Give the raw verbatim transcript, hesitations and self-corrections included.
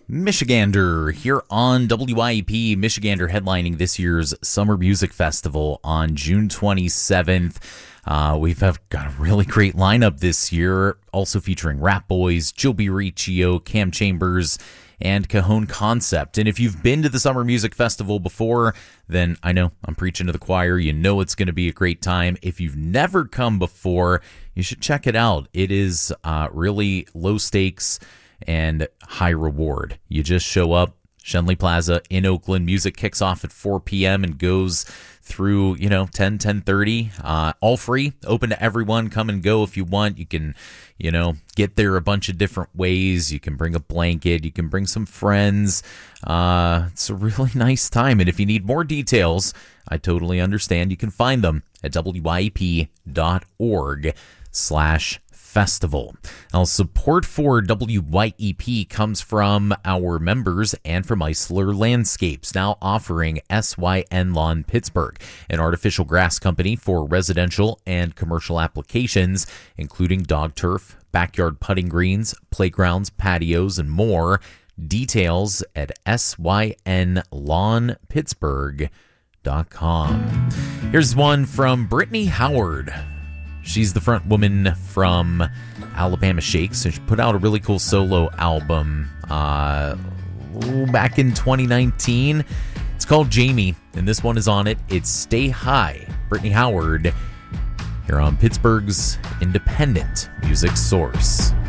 Michigander here on W I E P. Michigander headlining this year's Summer Music Festival on June twenty-seventh. Uh, we've have got a really great lineup this year, also featuring Rap Boys, Joe B. Riccio, Cam Chambers, and Cajon Concept. And if you've been to the Summer Music Festival before, then I know I'm preaching to the choir. You know it's going to be a great time. If you've never come before, you should check it out. It is uh, really low stakes and high reward. You just show up, Schenley Plaza in Oakland. Music kicks off at four p.m. and goes through, you know, ten, ten thirty. Uh, all free, open to everyone. Come and go if you want. You can, you know, get there a bunch of different ways. You can bring a blanket. You can bring some friends. Uh, it's a really nice time. And if you need more details, I totally understand. You can find them at W I E P dot org slash festival. Now, support for W Y E P comes from our members and from Eisler Landscapes, now offering S Y N Lawn Pittsburgh, an artificial grass company for residential and commercial applications, including dog turf, backyard putting greens, playgrounds, patios, and more. Details at S Y N lawn pittsburgh dot com. Here's one from Brittany Howard. She's the front woman from Alabama Shakes, and she put out a really cool solo album uh, back in twenty nineteen. It's called Jamie, and this one is on it. It's Stay High. Brittany Howard here on Pittsburgh's independent music source.